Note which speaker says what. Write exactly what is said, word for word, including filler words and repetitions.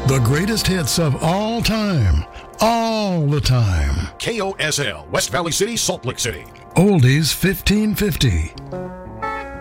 Speaker 1: The greatest hits of all time, all the time.
Speaker 2: K O S L, West Valley City, Salt Lake City.
Speaker 1: Oldies fifteen fifty.